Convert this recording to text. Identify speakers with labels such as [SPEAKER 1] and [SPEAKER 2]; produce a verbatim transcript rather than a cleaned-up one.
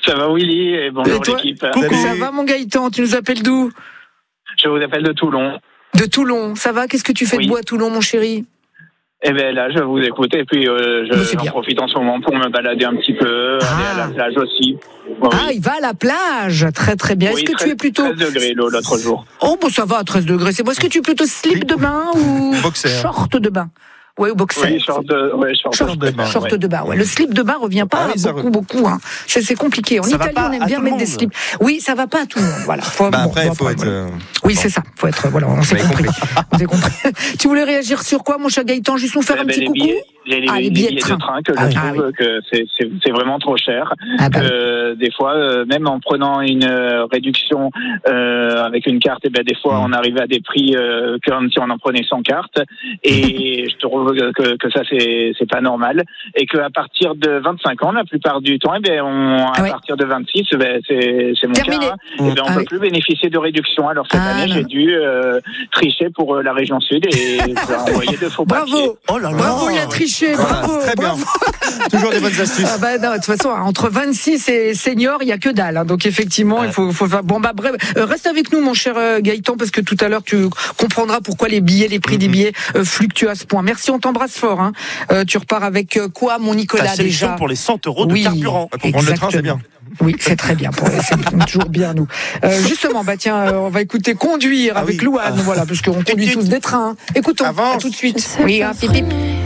[SPEAKER 1] Ça va Willy et bonjour
[SPEAKER 2] Et toi
[SPEAKER 1] l'équipe.
[SPEAKER 2] Coucou. Ça va mon Gaëtan, tu nous appelles d'où?
[SPEAKER 1] Je vous appelle de Toulon.
[SPEAKER 2] De Toulon, ça va? Qu'est-ce que tu fais
[SPEAKER 1] Oui.
[SPEAKER 2] de beau à Toulon mon chéri?
[SPEAKER 1] Eh bien là, je vous écoute et puis euh, je,
[SPEAKER 2] Mais c'est
[SPEAKER 1] j'en
[SPEAKER 2] bien.
[SPEAKER 1] profite en ce moment pour me balader un petit peu,
[SPEAKER 2] Ah.
[SPEAKER 1] aller à la plage aussi. Bon,
[SPEAKER 2] Ah,
[SPEAKER 1] oui.
[SPEAKER 2] il va à la plage, très très bien.
[SPEAKER 1] Oui,
[SPEAKER 2] Est-ce que
[SPEAKER 1] treize
[SPEAKER 2] tu es plutôt...
[SPEAKER 1] treize degrés l'eau, l'autre jour.
[SPEAKER 2] Oh bon ça va à treize degrés, c'est bon. Est-ce que tu es plutôt slip de bain ou
[SPEAKER 3] Boxer.
[SPEAKER 2] short de bain? Ouais, ou boxer.
[SPEAKER 1] Oui, short de, ouais, short,
[SPEAKER 2] Short
[SPEAKER 3] de bain,
[SPEAKER 2] Short
[SPEAKER 1] ouais.
[SPEAKER 2] de bain, ouais. Le slip de bain revient pas
[SPEAKER 3] Ah oui, ça
[SPEAKER 2] beaucoup,
[SPEAKER 3] re-
[SPEAKER 2] beaucoup. Hein. C'est, c'est compliqué. En
[SPEAKER 3] Ça va
[SPEAKER 2] Italie,
[SPEAKER 3] pas
[SPEAKER 2] on aime
[SPEAKER 3] à
[SPEAKER 2] bien
[SPEAKER 3] tout le
[SPEAKER 2] mettre des
[SPEAKER 3] monde.
[SPEAKER 2] slips. Oui, ça va pas à tout le monde. Voilà. Faut,
[SPEAKER 3] Bah
[SPEAKER 2] bon,
[SPEAKER 3] après,
[SPEAKER 2] bon,
[SPEAKER 3] il faut
[SPEAKER 2] après,
[SPEAKER 3] être.
[SPEAKER 2] voilà.
[SPEAKER 3] euh,
[SPEAKER 2] Oui,
[SPEAKER 3] bon.
[SPEAKER 2] c'est ça. Faut être. Voilà, on s'est
[SPEAKER 3] Vous avez
[SPEAKER 2] compris.
[SPEAKER 3] compris.
[SPEAKER 2] On s'est compris. Tu voulais réagir sur quoi, mon cher Gaëtan? Juste nous faire
[SPEAKER 1] Eh
[SPEAKER 2] un
[SPEAKER 1] ben,
[SPEAKER 2] petit
[SPEAKER 1] les
[SPEAKER 2] coucou.
[SPEAKER 1] billets, les, les-
[SPEAKER 2] Ah, les
[SPEAKER 1] les
[SPEAKER 2] billets de
[SPEAKER 1] billets
[SPEAKER 2] train.
[SPEAKER 1] de train que je
[SPEAKER 2] Ah oui.
[SPEAKER 1] trouve
[SPEAKER 2] Ah oui.
[SPEAKER 1] que c'est, c'est, c'est vraiment trop cher.
[SPEAKER 2] Ah bah oui.
[SPEAKER 1] Euh, des fois, euh, même en prenant une euh, réduction euh, avec une carte, et ben des fois
[SPEAKER 3] Mm.
[SPEAKER 1] on arrivait à des prix euh, comme si on en prenait sans carte. Et je trouve que, que ça c'est, c'est pas normal. Et qu'à partir de vingt-cinq ans, la plupart du temps, eh ben on, à
[SPEAKER 2] Ah ouais.
[SPEAKER 1] partir de vingt-six, eh ben c'est, c'est mon
[SPEAKER 2] Terminé.
[SPEAKER 1] cas. Hein, eh ben on
[SPEAKER 2] Ah
[SPEAKER 1] peut
[SPEAKER 2] oui.
[SPEAKER 1] plus bénéficier de réduction. Alors cette
[SPEAKER 2] Ah,
[SPEAKER 1] année,
[SPEAKER 2] non.
[SPEAKER 1] j'ai dû euh, tricher pour euh, la région sud et j'ai envoyé de faux papiers.
[SPEAKER 2] Bravo.
[SPEAKER 3] Oh là là.
[SPEAKER 2] Bravo, il a triché.
[SPEAKER 3] Voilà,
[SPEAKER 2] Bravo.
[SPEAKER 3] très bien.
[SPEAKER 2] bravo.
[SPEAKER 3] Toujours des bonnes astuces.
[SPEAKER 2] Ah bah non, de toute façon, entre vingt-six et senior, il y a que dalle. Hein. Donc effectivement,
[SPEAKER 3] Ouais.
[SPEAKER 2] il faut, faut faire. Bon bah bref, euh, reste avec nous, mon cher euh, Gaëtan, parce que tout à l'heure tu comprendras pourquoi les billets, les prix des billets euh, fluctuent à ce point. Merci, on t'embrasse fort. Hein. Euh, tu repars avec euh, quoi, mon Nicolas
[SPEAKER 4] Ta sélection
[SPEAKER 2] déjà?
[SPEAKER 4] pour les cent euros de
[SPEAKER 2] Oui,
[SPEAKER 4] carburant.
[SPEAKER 3] Pour prendre le train, c'est bien.
[SPEAKER 2] Oui, c'est très bien. Pour, c'est toujours bien, nous. Euh, justement, bah tiens, euh, on va écouter Conduire
[SPEAKER 3] Ah
[SPEAKER 2] avec
[SPEAKER 3] oui.
[SPEAKER 2] Louane, voilà, parce qu'on conduit tous des trains. Écoutons,
[SPEAKER 3] Avance.
[SPEAKER 2] à tout de suite.
[SPEAKER 5] Je sais
[SPEAKER 2] Oui,
[SPEAKER 5] pas
[SPEAKER 2] hein, pip, pip.
[SPEAKER 5] freiner.